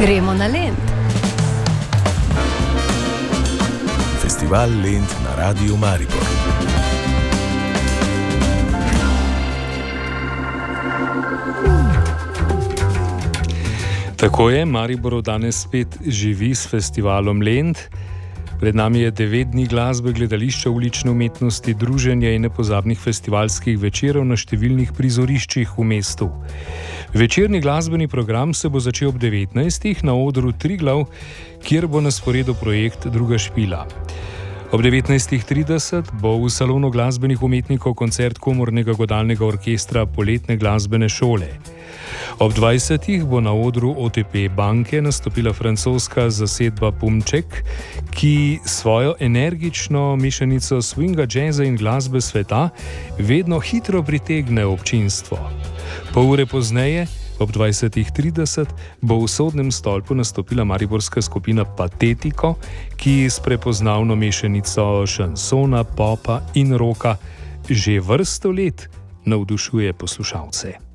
Gremo na Lent. Festival Lent na Radiu Maribor. Tako je, Maribor danes spet živi s festivalom Lent. Pred nami je 9 dni glasbe, gledališča, ulične umetnosti, druženja in nepozabnih festivalskih večerov na številnih prizoriščih v mestu. Večerni glasbeni program se bo začel ob 19. na odru Triglav, kjer bo na sporedu projekt Druga špila. Ob 19.30 bo v salonu glasbenih umetnikov koncert komornega godalnega orkestra Poletne glasbene šole. Ob 20. bo na odru OTP banke nastopila francoska zasedba Pumček, ki svojo energično mešanico swinga, jazza in glasbe sveta vedno hitro pritegne občinstvo. Pol ure pozneje, ob 20.30, bo v sodnem stolpu nastopila mariborska skupina Patetiko, ki s prepoznavno mešanico šansona, popa in roka že vrsto let navdušuje poslušalce.